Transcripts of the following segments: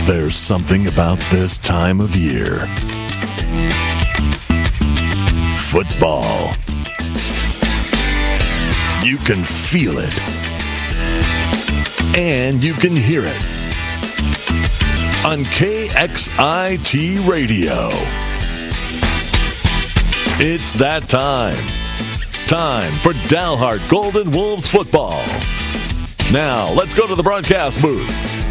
There's something about this time of year. Football. You can feel it. And you can hear it. On KXIT Radio. It's that time. Time for Dalhart Golden Wolves football. Now, let's go to the broadcast booth.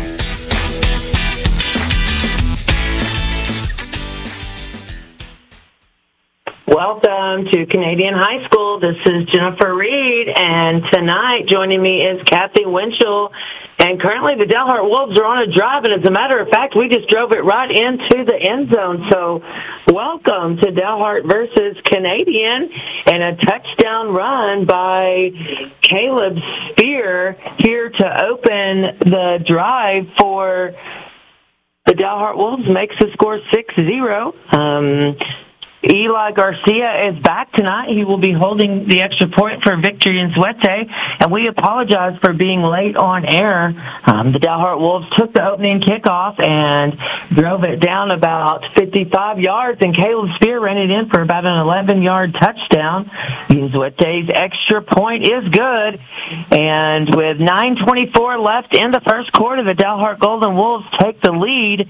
Welcome to Canadian High School. This is Jennifer Reed, and tonight joining me is Kathy Winchell. And currently the Dalhart Wolves are on a drive, and as a matter of fact, we just drove it right into the end zone. So welcome to Dalhart versus Canadian, and a touchdown run by Caleb Spear here to open the drive for the Dalhart Wolves, makes the score 6-0. Eli Garcia is back tonight. He will be holding the extra point for Victory in Suete, and we apologize for being late on air. The Dalhart Wolves took the opening kickoff and drove it down about 55 yards, and Caleb Spear ran it in for about an 11-yard touchdown. Suete's extra point is good, and with 9:24 left in the first quarter, the Dalhart Golden Wolves take the lead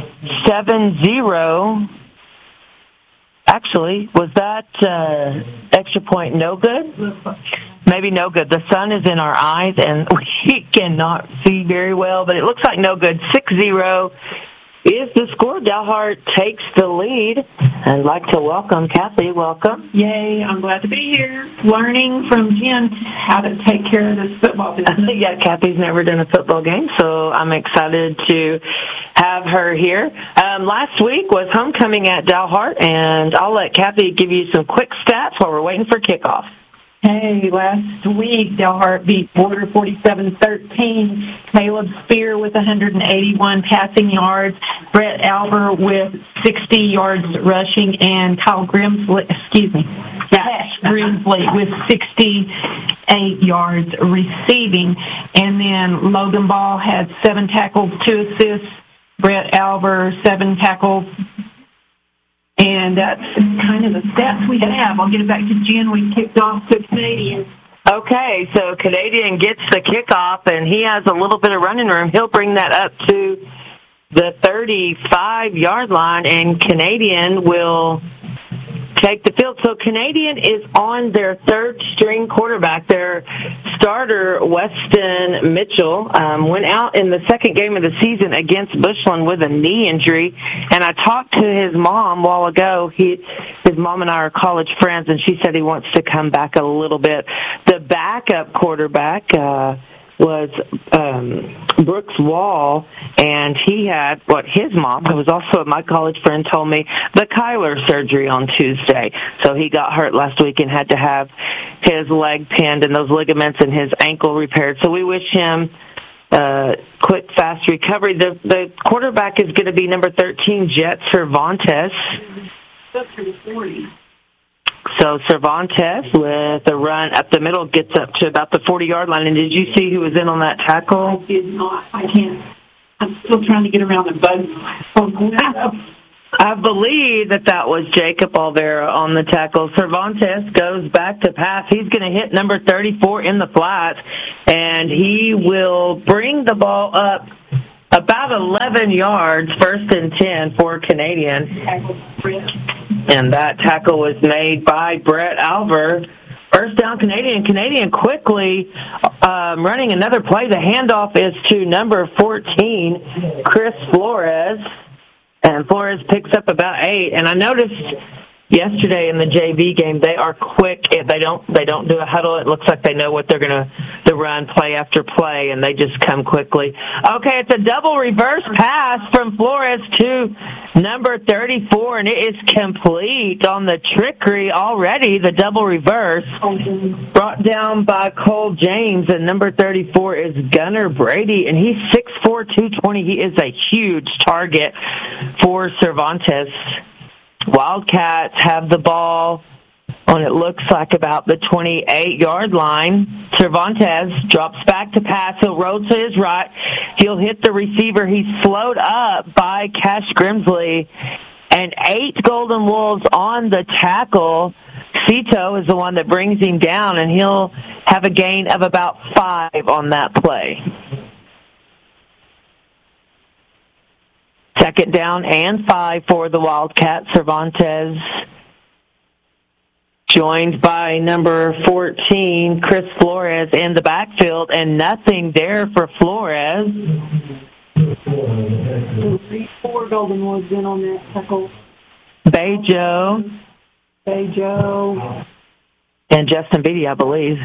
7-0. Actually, was that extra point no good? Maybe no good. The sun is in our eyes, and we cannot see very well, but it looks like no good. 6-0 is the score. Dalhart takes the lead. I'd like to welcome Kathy. Welcome. Yay, I'm glad to be here, learning from Jen how to take care of this football business. Yeah, Kathy's never done a football game, so I'm excited to have her here. Last week was homecoming at Dalhart, and I'll let Kathy give you some quick stats while we're waiting for kickoff. Hey, last week, Dalhart beat Border 47-13. Caleb Spear with 181 passing yards. Brett Alber with 60 yards rushing. And Kyle Grimsley with 68 yards receiving. And then Logan Ball had 7 tackles, 2 assists. Brett Alber, 7 tackles. And that's kind of the stats we have. I'll get it back to Jen. We kicked off to Canadian. Okay, so Canadian gets the kickoff, and he has a little bit of running room. He'll bring that up to the 35-yard line, and Canadian will take the field. So Canadian is on their third-string quarterback. Their starter, Weston Mitchell, went out in the second game of the season against Bushland with a knee injury. And I talked to his mom a while ago. His mom and I are college friends, and she said he wants to come back a little bit. The backup quarterback was Brooks Wall, and he had what his mom, who was also my college friend, told me, the Kyler surgery on Tuesday. So he got hurt last week and had to have his leg pinned and those ligaments and his ankle repaired. So we wish him quick, fast recovery. The quarterback is going to be number 13, Jet Cervantes. That's for the 40. So Cervantes with a run up the middle gets up to about the 40-yard line. And did you see who was in on that tackle? I did not. I can't. I'm still trying to get around the button. I believe that was Jacob Olvera on the tackle. Cervantes goes back to pass. He's going to hit number 34 in the flats, and he will bring the ball up about 11 yards, 1st and 10 for Canadian. And that tackle was made by Brett Alver. First down, Canadian. Canadian quickly running another play. The handoff is to number 14, Chris Flores. And Flores picks up about 8. And I noticed yesterday in the JV game, they are quick. They don't do a huddle. It looks like they know what they're going to run play after play, and they just come quickly. Okay, it's a double reverse pass from Flores to number 34, and it is complete on the trickery already. The double reverse brought down by Cole James, and number 34 is Gunnar Brady, and he's 6'4", 220. He is a huge target for Cervantes. Wildcats have the ball on it looks like about the 28-yard line. Cervantes drops back to pass. He'll roll to his right. He'll hit the receiver. He's slowed up by Cash Grimsley. And 8 Golden Wolves on the tackle. Cito is the one that brings him down, and he'll have a gain of about 5 on that play. Second down and 5 for the Wildcats. Cervantes joined by number 14, Chris Flores, in the backfield, and nothing there for Flores. 4 Golden Wolves in on that tackle. Bejo. And Justin Beatty, I believe.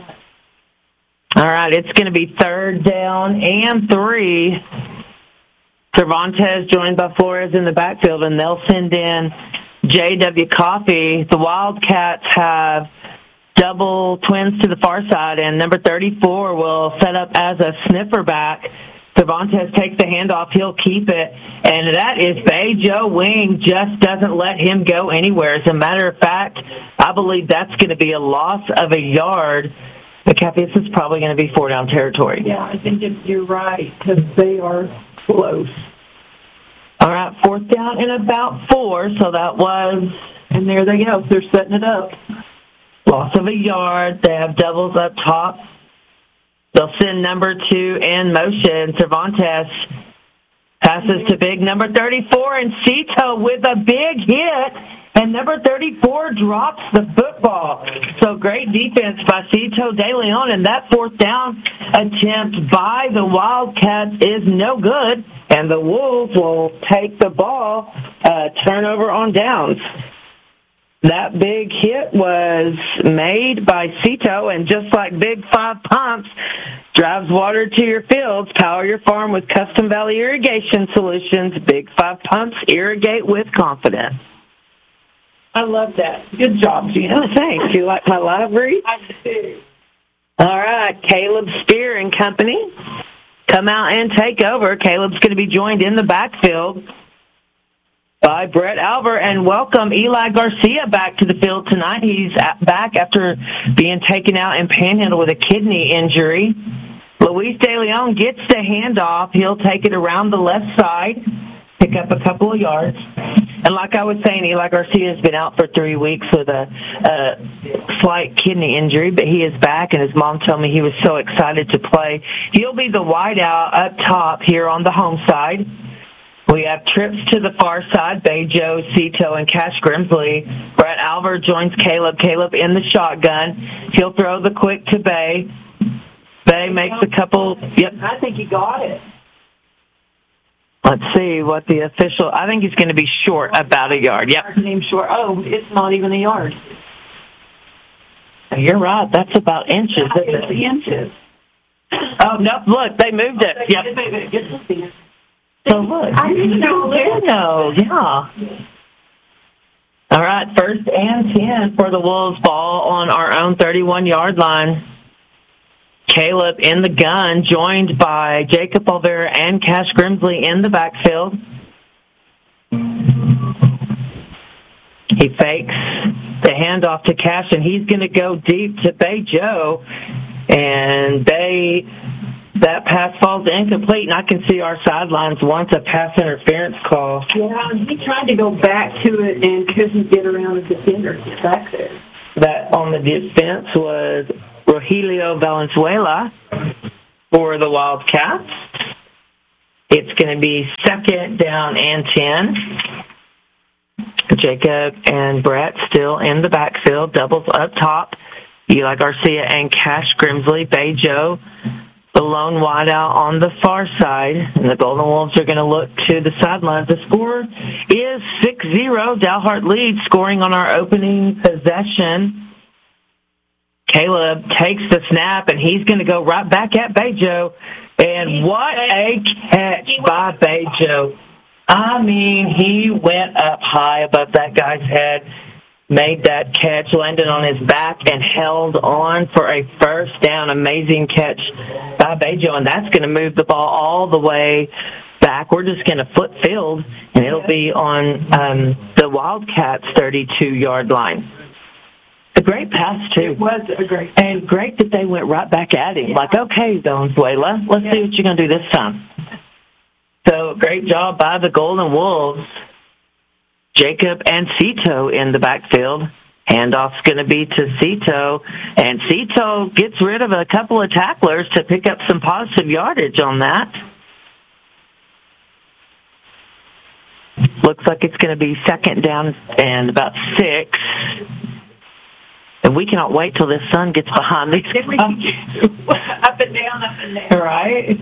All right, it's going to be third down and 3. Cervantes joined by Flores in the backfield, and they'll send in J.W. Coffey. The Wildcats have double twins to the far side, and number 34 will set up as a sniffer back. Cervantes takes the handoff. He'll keep it, and that is Bejo Wing. Just doesn't let him go anywhere. As a matter of fact, I believe that's going to be a loss of a yard. Kathy, this is probably going to be 4-down territory. Yeah, I think you're right, because they are close. All right, 4th down and about 4, so that was... And there they go. They're setting it up. Loss of a yard. They have doubles up top. They'll send number 2 in motion. Cervantes passes to big number 34, and Cito with a big hit, and number 34 drops the football. So great defense by Cito De Leon, and that 4th down attempt by the Wildcats is no good, and the Wolves will take the ball, turnover on downs. That big hit was made by Cito, and just like Big 5 Pumps drives water to your fields, power your farm with Custom Valley Irrigation Solutions. Big 5 Pumps, irrigate with confidence. I love that. Good job, Gina. Thanks. You like my library? I do. All right, Caleb Spear and company come out and take over. Caleb's going to be joined in the backfield by Brett Albert, and welcome Eli Garcia back to the field tonight. He's back after being taken out in Panhandle with a kidney injury. Luis De Leon gets the handoff. He'll take it around the left side, pick up a couple of yards. And like I was saying, Eli Garcia has been out for 3 weeks with a slight kidney injury, but he is back, and his mom told me he was so excited to play. He'll be the wideout up top here on the home side. We have trips to the far side, Bejo, Cito, and Cash Grimsley. Brett Albert joins Caleb. Caleb in the shotgun. He'll throw the quick to Bay. Bay makes a couple. Yep. I think he got it. Let's see what the official. I think he's going to be short about a yard. Yep. Short. Oh, it's not even a yard. You're right. That's about inches. It's inches. Oh, no. Look, they moved it. Yep. So look, I didn't know. Yeah. All right, 1st and 10 for the Wolves. Ball on our own 31-yard line. Caleb in the gun, joined by Jacob Olvera and Cash Grimsley in the backfield. He fakes the handoff to Cash, and he's going to go deep to Bejo, and that pass falls incomplete, and I can see our sidelines want a pass interference call. Yeah, he tried to go back to it and couldn't get around the defender to get back there. That on the defense was Rogelio Valenzuela for the Wildcats. It's going to be 2nd down and 10. Jacob and Brett still in the backfield, doubles up top. Eli Garcia and Cash Grimsley, Bejo, the lone wideout on the far side, and the Golden Wolves are going to look to the sidelines. The score is 6-0. Dalhart leads, scoring on our opening possession. Caleb takes the snap, and he's going to go right back at Bejo. And what a catch by Bejo. I mean, he went up high above that guy's head, made that catch, landed on his back, and held on for a 1st down. Amazing catch by Bejo, and that's going to move the ball all the way back. We're just going to flip field, and it'll be on the Wildcats' 32-yard line. great pass, too. It was a great pass. And great that they went right back at him. Yeah. Like, okay, Valenzuela, let's see what you're going to do this time. So, great job by the Golden Wolves. Jacob and Cito in the backfield. Handoff's going to be to Cito. And Cito gets rid of a couple of tacklers to pick up some positive yardage on that. Looks like it's going to be second down and about 6. And we cannot wait till this sun gets behind these. Up and down. Right?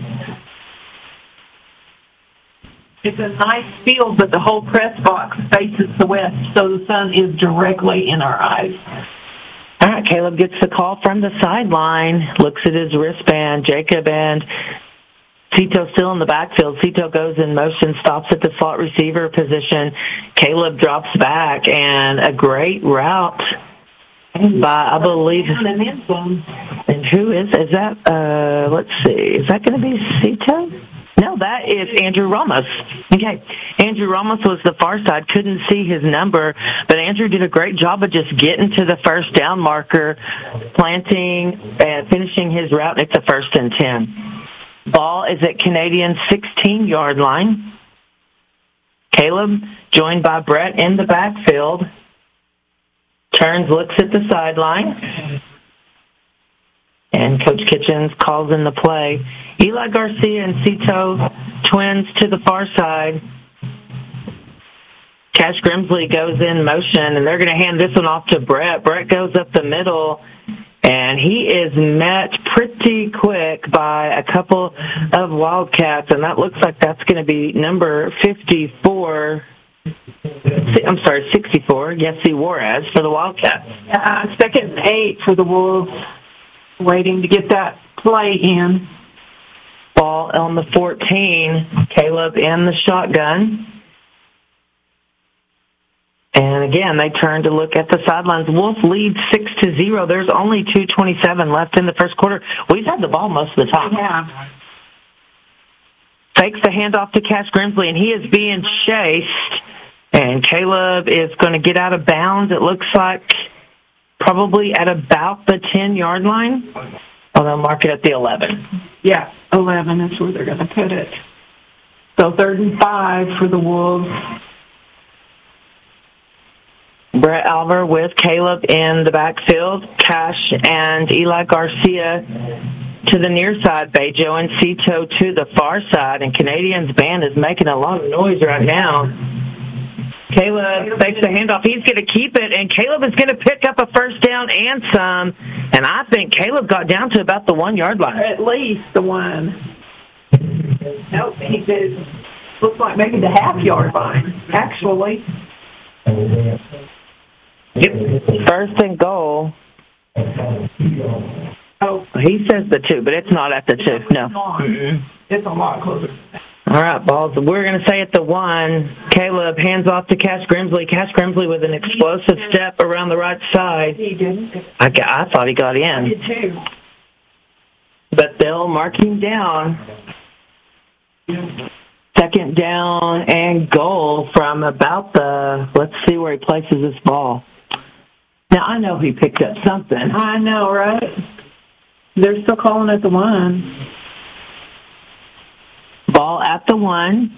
It's a nice field, but the whole press box faces the west, so the sun is directly in our eyes. All right, Caleb gets the call from the sideline, looks at his wristband. Jacob and Cito still in the backfield. Cito goes in motion, stops at the slot receiver position. Caleb drops back, and a great route by, I believe. And who is that? Let's see. Is that going to be Cito? No, that is Andrew Ramos. Okay. Andrew Ramos was the far side. Couldn't see his number, but Andrew did a great job of just getting to the first down marker, planting, and finishing his route at the 1st and 10. Ball is at Canadian 16-yard line. Caleb, joined by Brett in the backfield, turns, looks at the sideline. And Coach Kitchens calls in the play. Eli Garcia and Cito twins to the far side. Cash Grimsley goes in motion, and they're going to hand this one off to Brett. Brett goes up the middle, and he is met pretty quick by a couple of Wildcats, and that looks like that's going to be number 54. I'm sorry, 64. Yessi Juarez for the Wildcats. 2nd and 8 for the Wolves. Waiting to get that play in. Ball on the 14. Caleb in the shotgun. And again, they turn to look at the sidelines. Wolf leads 6-0. There's only 2:27 left in the first quarter. We've had the ball most of the time. Yeah. Fakes the handoff to Cash Grimsley, and he is being chased. And Caleb is going to get out of bounds. It looks like probably at about the 10-yard line. Oh, they'll mark it at the 11. Yeah, 11 is where they're going to put it. So 3rd and 5 for the Wolves. Brett Alver with Caleb in the backfield. Cash and Eli Garcia to the near side. Bejo and Cito to the far side. And Canadians band is making a lot of noise right now. Caleb takes the handoff. He's going to keep it, and Caleb is going to pick up a first down and some. And I think Caleb got down to about the 1-yard line. At least the 1. Nope, he did. Looks like maybe the half-yard line, actually. Yep. 1st and goal. Oh, he says the 2, but it's not at the 2. No. It's a lot closer. All right, balls. We're going to say at the 1. Caleb hands off to Cash Grimsley. Cash Grimsley with an explosive step around the right side. He didn't. I thought he got in. I did too. But they'll mark him down. 2nd down and goal from about the, let's see where he places this ball. Now, I know he picked up something. I know, right? They're still calling it the 1. Ball at the 1.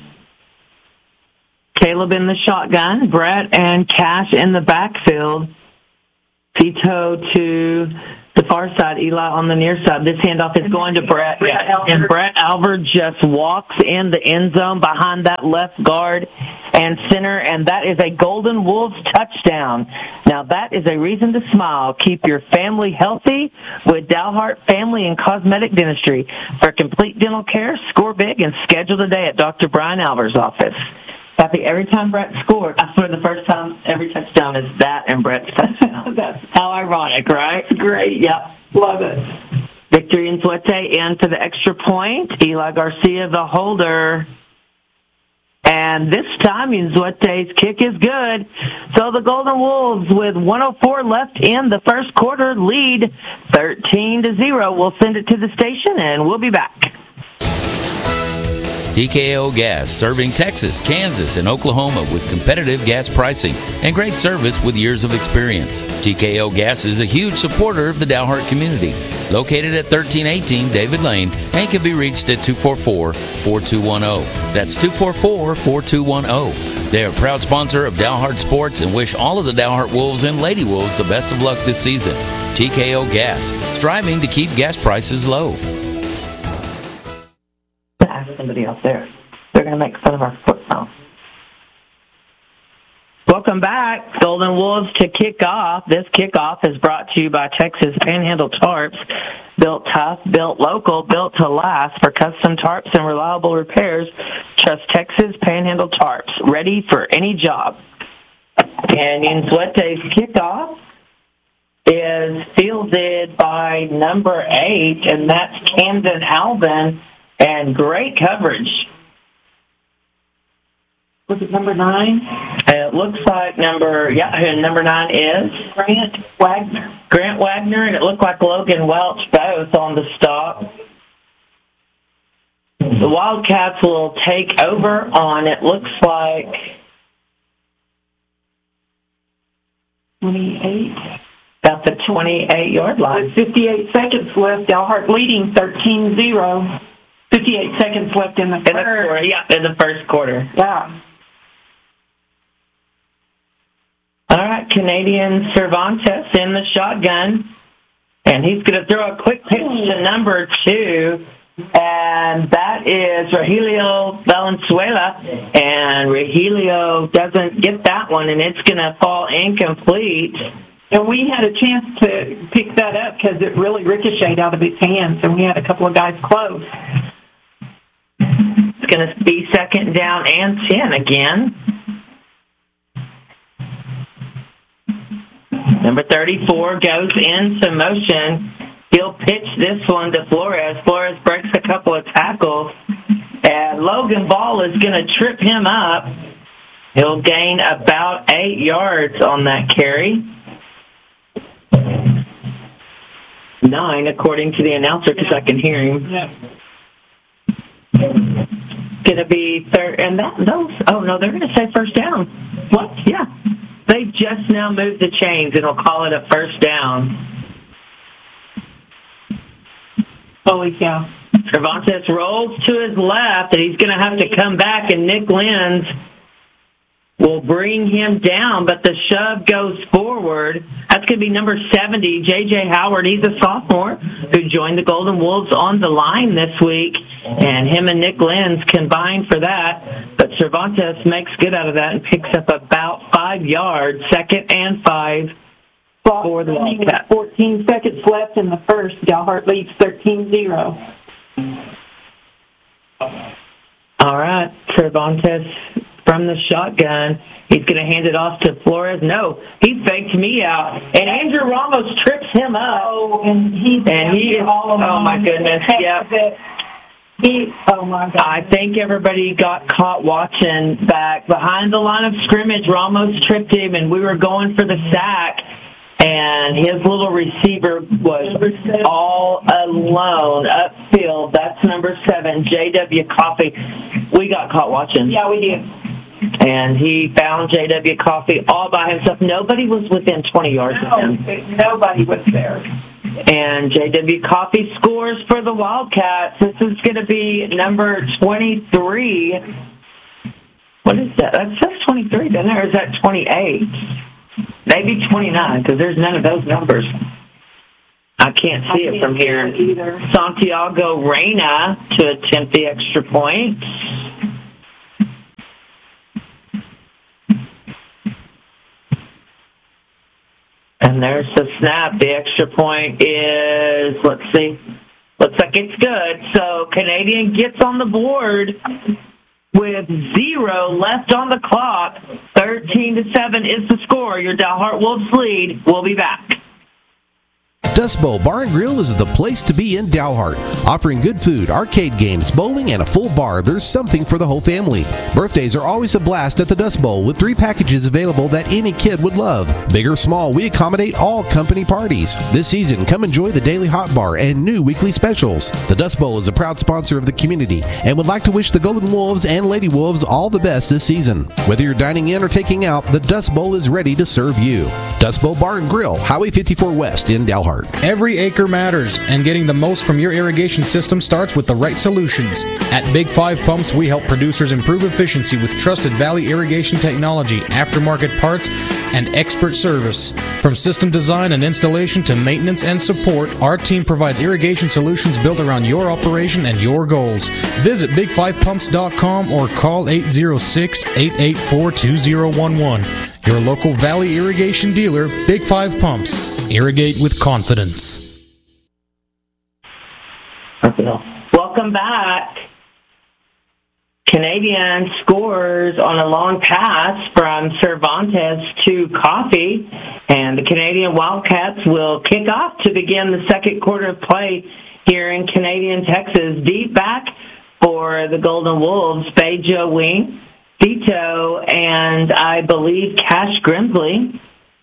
Caleb in the shotgun. Brett and Cash in the backfield. Cito to the far side. Eli on the near side. This handoff is going to Brett. And Brett Alver just walks in the end zone behind that left guard and center, and that is a Golden Wolves touchdown. Now, that is a reason to smile. Keep your family healthy with Dalhart Family and Cosmetic Dentistry. For complete dental care, score big and schedule today at Dr. Brian Alver's office. Happy every time Brett scored. I swear the first time every touchdown is that and Brett's touchdown. That's how ironic, right? Great. Yep. Love it. Victory Nzwete in for the extra point. Eli Garcia, the holder. And this time, Nzwete's kick is good. So the Golden Wolves, with 1:04 left in the first quarter, lead 13-0. We'll send it to the station, and we'll be back. TKO Gas, serving Texas, Kansas, and Oklahoma with competitive gas pricing and great service with years of experience. TKO Gas is a huge supporter of the Dalhart community. Located at 1318 David Lane and can be reached at 244-4210. That's 244-4210. They are a proud sponsor of Dalhart Sports and wish all of the Dalhart Wolves and Lady Wolves the best of luck this season. TKO Gas, striving to keep gas prices low. Ask somebody else there. They're going to make fun of our football. Welcome back, Golden Wolves, to kickoff. This kickoff is brought to you by Texas Panhandle Tarps. Built tough, built local, built to last. For custom tarps and reliable repairs, trust Texas Panhandle Tarps. Ready for any job. Canyon Suete's kickoff is fielded by number 8, and that's Camden Alvin, and great coverage. Was it number 9? It looks like number 9 is Grant Wagner. Grant Wagner, and it looked like Logan Welch both on the stop. The Wildcats will take over on, it looks like, 28. about the 28-yard line. With 58 seconds left, Dalhart leading 13-0. 58 seconds left in the first. In the first quarter. Yeah. All right, Canadian Cervantes in the shotgun, and he's going to throw a quick pitch to number 2, and that is Rogelio Valenzuela, and Rogelio doesn't get that one, and it's going to fall incomplete. And we had a chance to pick that up because it really ricocheted out of his hands, and we had a couple of guys close. It's going to be second down and 10 again. Number 34 goes into motion. He'll pitch this one to Flores. Flores breaks a couple of tackles, and Logan Ball is going to trip him up. He'll gain about 8 yards on that carry. 9, according to the announcer, because I can hear him. Yeah. Going to be third, and they're going to say first down. What? Yeah. They just now moved the chains, and will call it a first down. Holy cow. Cervantes rolls to his left, and he's going to have to come back, and Nick Lenz will bring him down, but the shove goes forward. That's going to be number 70, J.J. Howard. He's a sophomore who joined the Golden Wolves on the line this week, and him and Nick Lenz combined for that. But Cervantes makes good out of that and picks up about 5 yards, second and 5 for the Wildcats. 14 seconds left in the first. Dalhart leads 13-0. All right, Cervantes from the shotgun. He's going to hand it off to Flores. No, he faked me out. And Andrew Ramos trips him up. Oh, and he is all alone. Oh, my goodness. Yep. Oh, my God. I think everybody got caught watching back behind the line of scrimmage. Ramos tripped him, and we were going for the sack. And his little receiver was all alone upfield. That's number 7, J.W. Coffey. We got caught watching. Yeah, we did. And he found J.W. Coffey all by himself. Nobody was within 20 yards of him. Nobody was there. And J.W. Coffey scores for the Wildcats. This is going to be number 23. What is that? That says 23, doesn't it? Or is that 28? Maybe 29, because there's none of those numbers. I can't see it from here. Either. Santiago Reyna to attempt the extra point. And there's the snap. The extra point is, let's see, looks like it's good. So Canadian gets on the board with 0 left on the clock. 13-7 is the score. Your Dalhart Wolves lead. We'll be back. Dust Bowl Bar and Grill is the place to be in Dalhart. Offering good food, arcade games, bowling, and a full bar, there's something for the whole family. Birthdays are always a blast at the Dust Bowl with 3 packages available that any kid would love. Big or small, we accommodate all company parties. This season, come enjoy the daily hot bar and new weekly specials. The Dust Bowl is a proud sponsor of the community and would like to wish the Golden Wolves and Lady Wolves all the best this season. Whether you're dining in or taking out, the Dust Bowl is ready to serve you. Dust Bowl Bar and Grill, Highway 54 West in Dalhart. Every acre matters, and getting the most from your irrigation system starts with the right solutions. At Big 5 Pumps, we help producers improve efficiency with trusted Valley irrigation technology, aftermarket parts, and expert service. From system design and installation to maintenance and support, our team provides irrigation solutions built around your operation and your goals. Visit big5pumps.com or call 806-884-2011. Your local Valley irrigation dealer, Big 5 Pumps. Irrigate with confidence. Welcome back. Canadian scores on a long pass from Cervantes to Coffee, and the Canadian Wildcats will kick off to begin the second quarter of play here in Canadian, Texas. Deep back for the Golden Wolves, Bejo Wing, Vito, and I believe Cash Grimsley.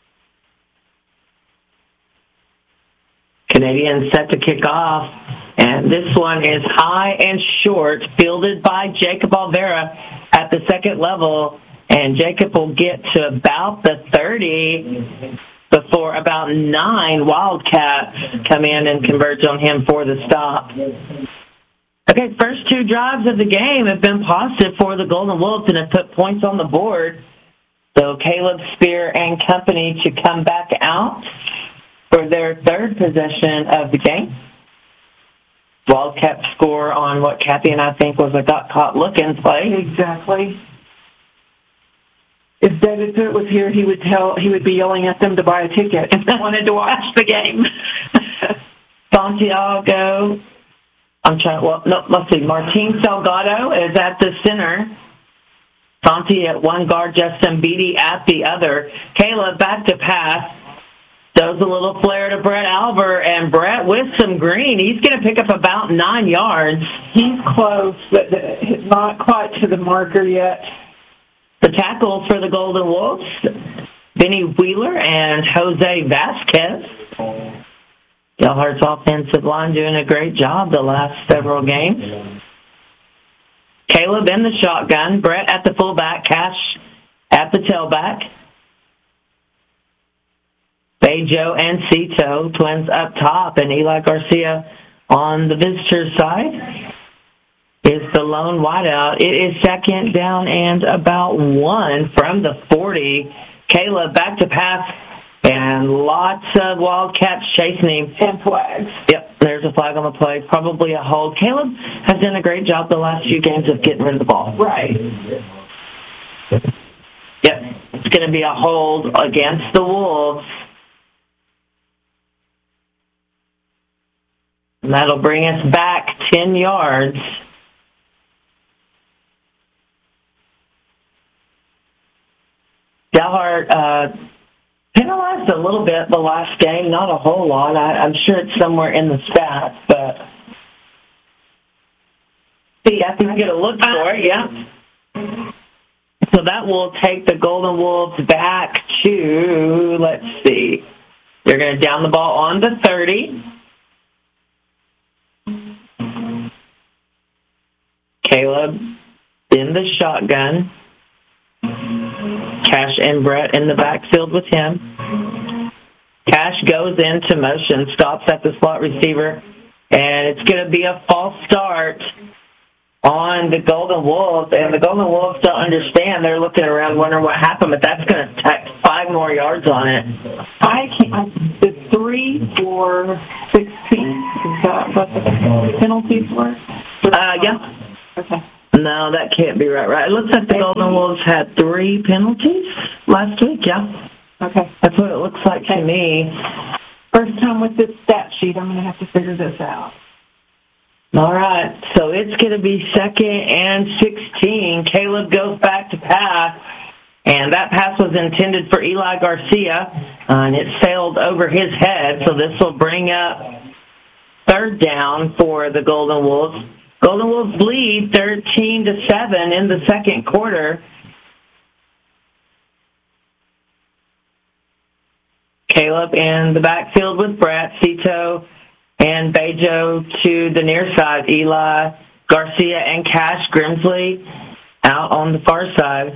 Canadians set to kick off, and this one is high and short, fielded by Jacob Alvera at the second level, and Jacob will get to about the 30 before about 9 Wildcats come in and converge on him for the stop. Okay, first 2 drives of the game have been positive for the Golden Wolves and have put points on the board. So Caleb Spear and company to come back out for their third possession of the game. Wildcats score on what Kathy and I think was a got-caught-looking play. Exactly. If David Pitt was here, he would be yelling at them to buy a ticket if they wanted to watch the game. Santiago, let's see, Martin Salgado is at the center. Santi at one guard, Justin Beatty at the other. Caleb back to pass. Does a little flare to Brett Albert, and Brett with some green. He's going to pick up about 9 yards. He's close, but not quite to the marker yet. The tackles for the Golden Wolves, Benny Wheeler and Jose Vasquez. Dalhart's offensive line doing a great job the last several games. Caleb in the shotgun, Brett at the fullback, Cash at the tailback. Bejo and Cito, twins up top, and Eli Garcia on the visitor side is the lone wideout. It is second down and about 1 from the 40. Caleb back to pass, and lots of Wildcats chasing him. And flags. Yep, there's a flag on the play, probably a hold. Caleb has done a great job the last few games of getting rid of the ball. Right. Yep, it's going to be a hold against the Wolves. And that'll bring us back 10 yards. Dalhart penalized a little bit the last game, not a whole lot. I'm sure it's somewhere in the stats, but see, I think get a look for it, yeah. So that will take the Golden Wolves back to, let's see, they're going to down the ball on the 30. Caleb in the shotgun. Cash and Brett in the backfield with him. Cash goes into motion, stops at the slot receiver, and it's going to be a false start on the Golden Wolves. And the Golden Wolves don't understand. They're looking around wondering what happened, but that's going to tack 5 more yards on it. It's 3 for 16. Is that what the penalties were? Yeah. Okay. No, that can't be right. It looks like the Golden Wolves had 3 penalties last week, yeah. Okay. That's what it looks like to me. First time with this stat sheet, I'm going to have to figure this out. All right, so it's going to be 2nd and 16. Caleb goes back to pass, And that pass was intended for Eli Garcia, and it sailed over his head, so this will bring up third down for the Golden Wolves. Golden Wolves lead 13-7 in the second quarter. Caleb in the backfield with Brett, Cito, and Bejo to the near side. Eli Garcia and Cash Grimsley out on the far side.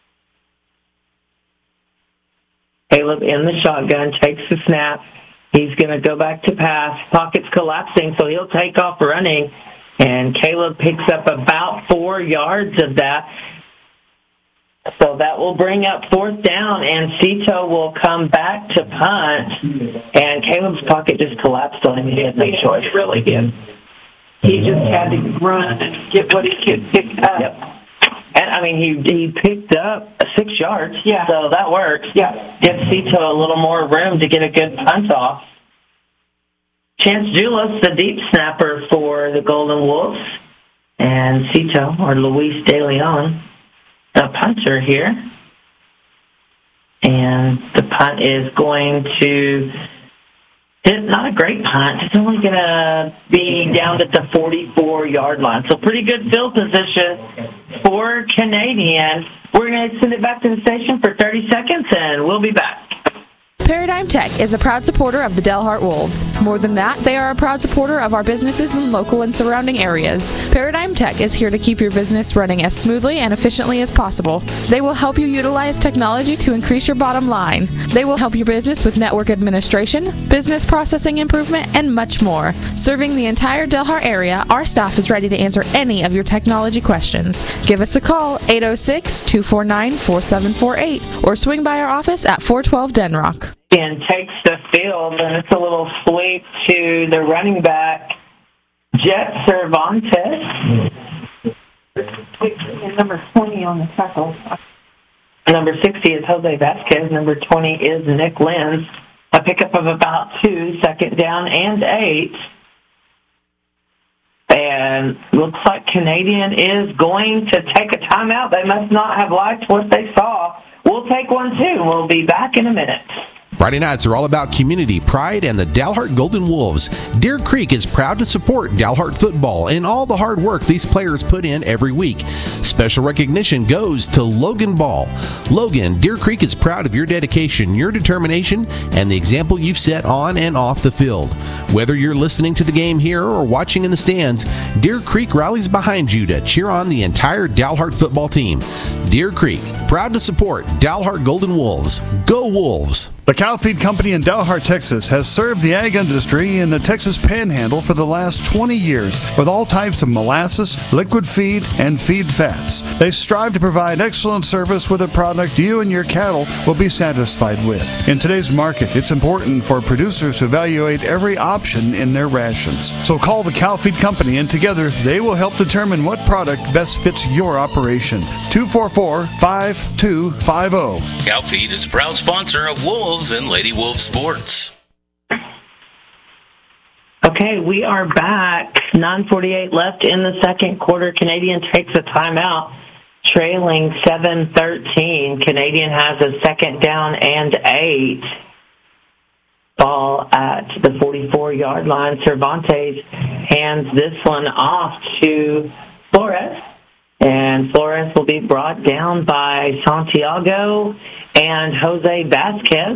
Caleb in the shotgun, takes the snap. He's going to go back to pass. Pocket's collapsing, so he'll take off running. And Caleb picks up about 4 yards of that. So that will bring up fourth down, and Cito will come back to punt. And Caleb's pocket just collapsed on him. He had no choice. It really did. He just had to run and get what he could pick up. Yep. And, I mean, he picked up 6 yards, so that works. Yeah. Gives Cito a little more room to get a good punt off. Chance Julius, the deep snapper for the Golden Wolves, and Cito, or Luis De Leon, the punter here. And the punt is going to... It's not a great punt. It's only going to be down at the 44-yard line. So pretty good field position for Canadian. We're going to send it back to the station for 30 seconds, and we'll be back. Paradigm Tech is a proud supporter of the Dalhart Wolves. More than that, they are a proud supporter of our businesses in local and surrounding areas. Paradigm Tech is here to keep your business running as smoothly and efficiently as possible. They will help you utilize technology to increase your bottom line. They will help your business with network administration, business processing improvement, and much more. Serving the entire Dalhart area, our staff is ready to answer any of your technology questions. Give us a call, 806-249-4748, or swing by our office at 412 Denrock. And takes the field, and it's a little sweep to the running back, Jet Cervantes. Number 20 on the tackle. Number 60 is Jose Vasquez. Number 20 is Nick Lenz. A pickup of about 2, second down and 8. And looks like Canadian is going to take a timeout. They must not have liked what they saw. We'll take one, too. We'll be back in a minute. Friday nights are all about community pride and the Dalhart Golden Wolves. Deer Creek is proud to support Dalhart football and all the hard work these players put in every week. Special recognition goes to Logan Ball. Logan, Deer Creek is proud of your dedication, your determination, and the example you've set on and off the field. Whether you're listening to the game here or watching in the stands, Deer Creek rallies behind you to cheer on the entire Dalhart football team. Deer Creek, proud to support Dalhart Golden Wolves. Go Wolves! The Cow Feed Company in Dalhart, Texas has served the ag industry in the Texas Panhandle for the last 20 years with all types of molasses, liquid feed, and feed fats. They strive to provide excellent service with a product you and your cattle will be satisfied with. In today's market, it's important for producers to evaluate every option in their rations. So call the Cow Feed Company, and together they will help determine what product best fits your operation. 244-5250. Cow Feed is a proud sponsor of Wolves and Lady Wolf Sports. Okay, we are back. 9:48 left in the second quarter. Canadian takes a timeout, trailing 7-13. Canadian has a second down and 8. Ball at the 44-yard line. Cervantes hands this one off to Flores. And Flores will be brought down by Santiago and Jose Vasquez.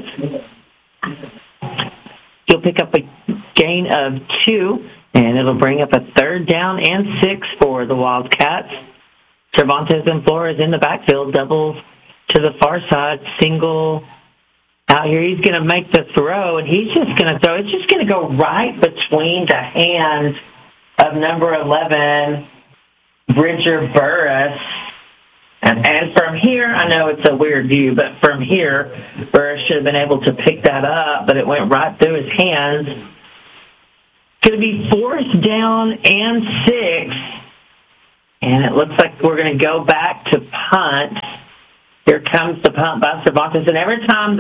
He'll pick up a gain of 2, and it'll bring up a third down and 6 for the Wildcats. Cervantes and Flores in the backfield, doubles to the far side, single out here. He's going to make the throw, and he's just going to throw. It's just going to go right between the hands of number 11, Bridger Burris. And from here, I know it's a weird view, but from here, Burris should have been able to pick that up, but it went right through his hands. It's going to be fourth down and 6. And it looks like we're going to go back to punt. Here comes the punt by Cervantes. And every time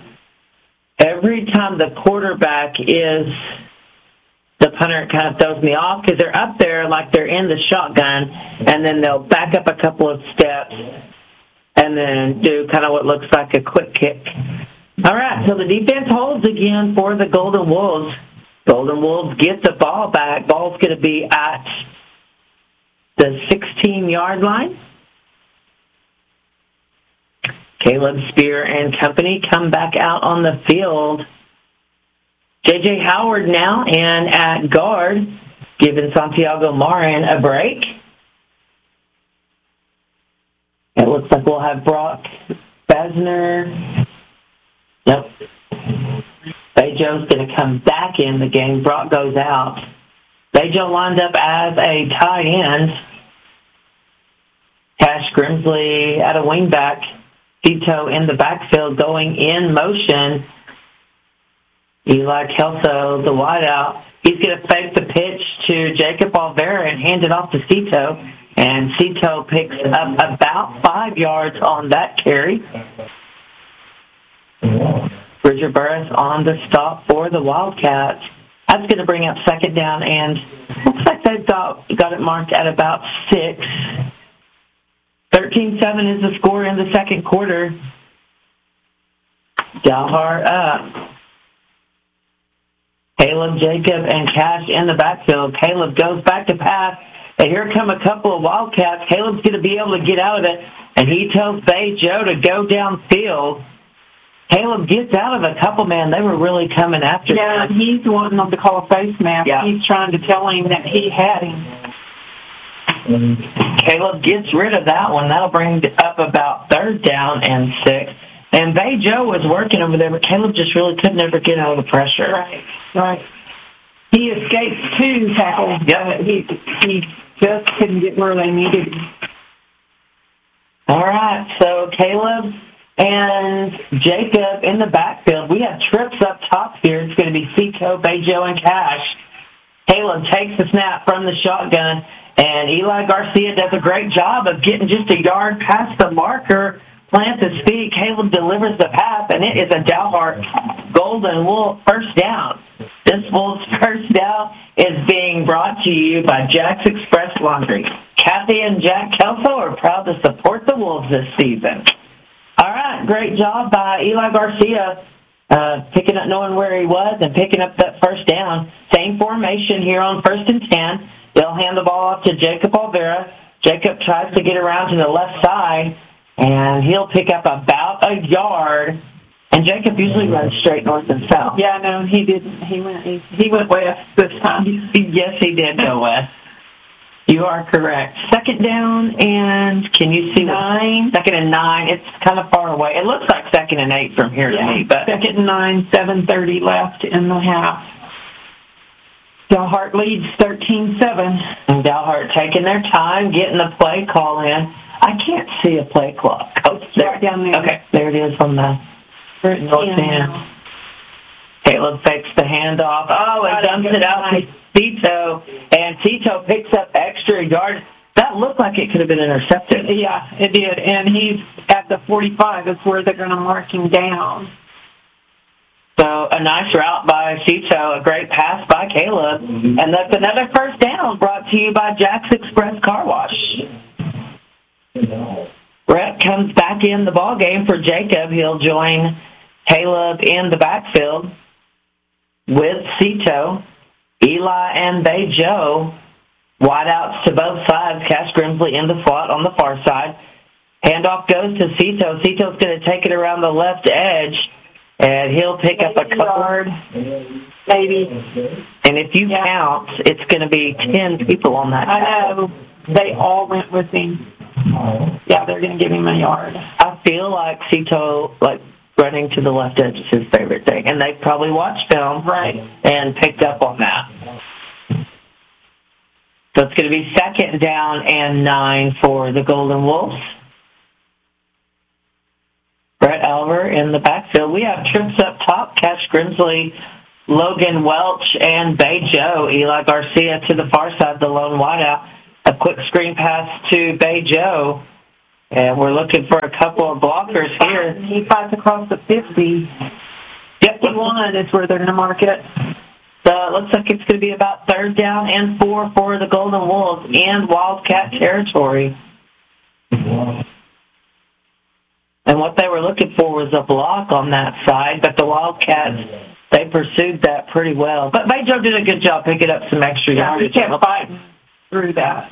the quarterback is the punter, it kind of throws me off because they're up there like they're in the shotgun, and then they'll back up a couple of steps and then do kind of what looks like a quick kick. All right, so the defense holds again for the Golden Wolves. Golden Wolves get the ball back. Ball's going to be at the 16-yard line. Caleb Spear and company come back out on the field. J.J. Howard now and at guard, giving Santiago Marin a break. It looks like we'll have Brock Besner. Nope. Bejo's going to come back in the game. Brock goes out. Bejo lined up as a tight end. Cash Grimsley at a wingback. Tito in the backfield going in motion. Eli Kelso, the wideout. He's going to fake the pitch to Jacob Olvera and hand it off to Cito. And Cito picks up about 5 yards on that carry. Bridger Burris on the stop for the Wildcats. That's going to bring up second down, and looks like they've got it marked at about 6. 13-7 is the score in the second quarter. Dalhart up. Caleb, Jacob, and Cash in the backfield. Caleb goes back to pass, and here come a couple of Wildcats. Caleb's going to be able to get out of it, and he tells Bay Joe to go downfield. Caleb gets out of a couple, man. They were really coming after him. Yeah, he's wanting them to call a face mask. Yeah. He's trying to tell him that he had him. Caleb gets rid of that one. That'll bring up about 3rd down and 6. And Bay Joe was working over there, but Caleb just really could never get out of the pressure. Right. He escaped 2 tackles. Yeah. He just couldn't get where they needed him. All right, so Caleb and Jacob in the backfield. We have trips up top here. It's going to be Cito, Bejo, and Cash. Caleb takes the snap from the shotgun, and Eli Garcia does a great job of getting just a yard past the marker, plants his feet. Caleb delivers the pass, and it is a Dalhart Golden Wolf first down. This Wolves first down is being brought to you by Jack's Express Laundry. Kathy and Jack Kelso are proud to support the Wolves this season. All right, great job by Eli Garcia, picking up, knowing where he was and picking up that first down. Same formation here on 1st and 10. They'll hand the ball off to Jacob Olvera. Jacob tries to get around to the left side, and he'll pick up about a yard. And Jacob usually runs straight north and south. Yeah, no, he didn't. He went west this time. Yes, he did go west. You are correct. 2nd down, and can you see 9? 2nd and 9. It's kind of far away. It looks like 2nd and 8 from here to me. But 2nd and 9, 7:30 left in the half. Dalhart leads 13-7. And Dalhart taking their time, getting the play call in. I can't see a play clock. Oh, there. Down there. Okay, there it is on the north end. Caleb fakes the handoff. Oh, and dumps it out to Tito, and Tito picks up extra yards. That looked like it could have been intercepted. Yeah, it did, and he's at the 45. That's where they're going to mark him down. So a nice route by Tito, a great pass by Caleb, and that's another first down brought to you by Jack's Express Car Wash. Brett comes back in the ball game for Jacob. He'll join Caleb in the backfield with Cito. Eli and Bay Joe, wideouts to both sides. Cash Grimsley in the slot on the far side. Handoff goes to Cito. Cito's going to take it around the left edge, and he'll pick up a couple. Maybe. And if you count, it's going to be 10 people on that. I know. They all went with him. Yeah, they're going to give him a yard. I feel like Cito, running to the left edge is his favorite thing. And they probably watched film and picked up on that. So it's going to be 2nd down and 9 for the Golden Wolves. Brett Alver in the backfield. We have trips up top. Cash Grimsley, Logan Welch, and Bay Joe. Eli Garcia to the far side, the lone wideout. A quick screen pass to Bay Joe. And we're looking for a couple of blockers here. He fights across the 50. Yep. 51 is where they're going to mark it. So it looks like it's going to be about 3rd down and 4 for the Golden Wolves in Wildcat territory. And what they were looking for was a block on that side, but the Wildcats, they pursued that pretty well. But Joe did a good job picking up some extra Yeah, he yards. kept fighting through that.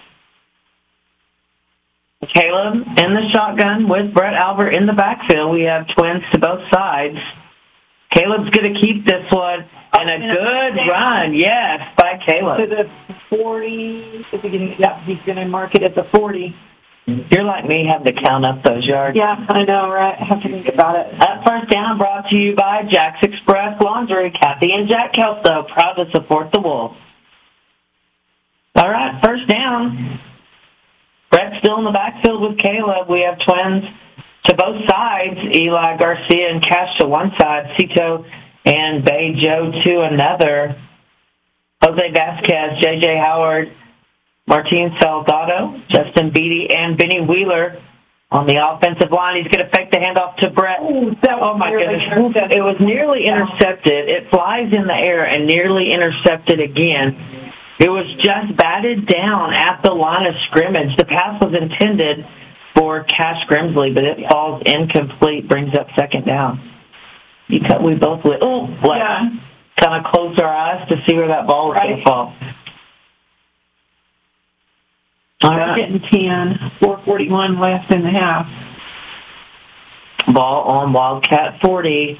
Caleb in the shotgun with Brett Albert in the backfield. We have twins to both sides. Caleb's going to keep this one, and a good run, yes, by Caleb. To the 40, he's going to mark it at the 40. You're like me, having to count up those yards. Yeah, I know, right? I have to think about it. That first down brought to you by Jack's Express Laundry. Kathy and Jack Kelso, proud to support the Wolves. All right, first down. Brett's still in the backfield with Caleb. We have twins to both sides. Eli Garcia and Cash to one side. Cito and Bay Joe to another. Jose Vasquez, J.J. Howard, Martin Salgado, Justin Beatty, and Benny Wheeler on the offensive line. He's going to fake the handoff to Brett. Oh, my goodness. It was nearly intercepted. It flies in the air and nearly intercepted again. It was just batted down at the line of scrimmage. The pass was intended for Cash Grimsley, but it falls incomplete, brings up second down. We both went, kind of closed our eyes to see where that ball was going to fall. All right. Getting 10, 4:41 left in the half. Ball on Wildcat 40.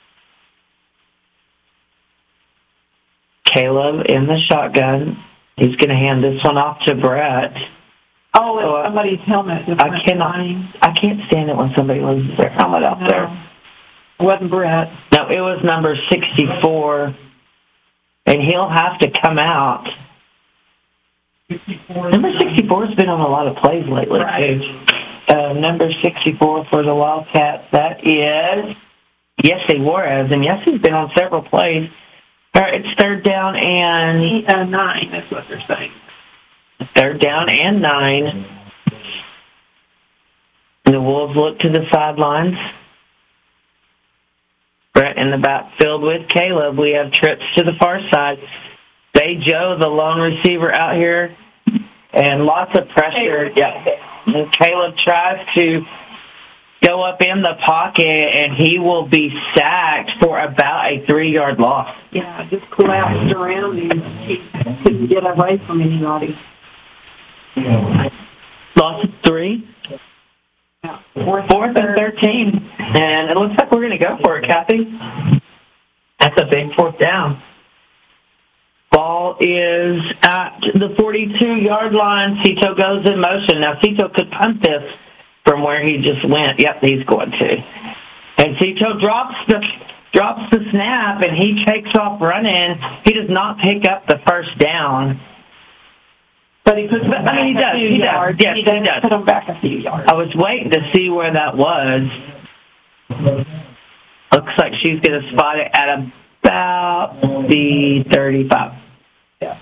Caleb in the shotgun. He's going to hand this one off to Brett. Oh, it's somebody's helmet. I can't stand it when somebody loses their helmet out there. It wasn't Brett. No, it was number 64, and he'll have to come out. Number 64 has been on a lot of plays lately, too. Number 64 for the Wildcats, that is Yessi Juarez, and Yessi's been on several plays. All right, it's third down and 9, that's what they're saying. Third down and 9. The Wolves look to the sidelines. Brett in the backfield with Caleb. We have trips to the far side. Bay Joe, the lone receiver out here, and lots of pressure. And Caleb tries to go up in the pocket, and he will be sacked for about a 3-yard loss. Yeah, just collapsed around him. He couldn't get away from anybody. Loss of 3. Yeah. Fourth and 13. And it looks like we're going to go for it, Kathy. That's a big fourth down. Ball is at the 42-yard line. Cito goes in motion. Now, Cito could punt this from where he just went. Yep, he's going to. And Cito drops the snap, and he takes off running. He does not pick up the first down. But he puts them back he does. He does. Yes, he does. Put them back a few yards. I was waiting to see where that was. Looks like she's going to spot it at about the 35. Yeah.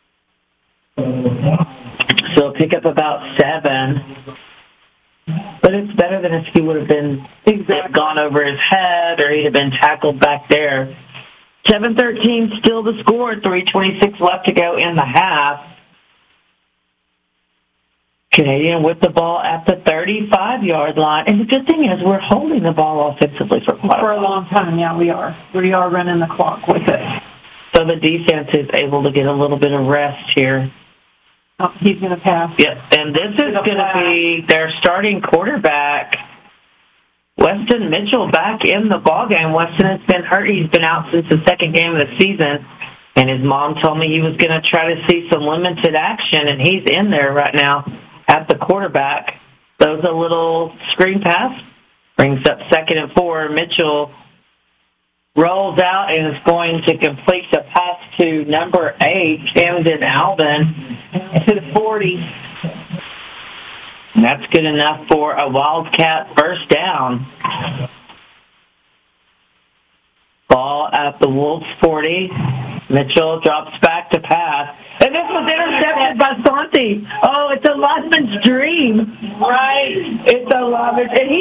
So it'll pick up about 7. But it's better than if he would have been gone over his head or he'd have been tackled back there. 7-13 still the score. 3:26 left to go in the half. Canadian with the ball at the 35-yard line. And the good thing is we're holding the ball offensively for quite a long time. Yeah, we are. We are running the clock with it. So the defense is able to get a little bit of rest here. Oh, he's going to pass. Yep, and this is going to be their starting quarterback, Weston Mitchell, back in the ballgame. Weston has been hurt. He's been out since the second game of the season, and his mom told me he was going to try to see some limited action, and he's in there right now at the quarterback. Throws a little screen pass, brings up 2nd and 4. Mitchell rolls out and is going to complete the pass to number 8, Camden Alvin, to the 40. And that's good enough for a Wildcat first down. Ball at the Wolves 40. Mitchell drops back to pass. And this was intercepted by Santi. Oh, it's a lineman's dream. Right. It's a lineman's. And he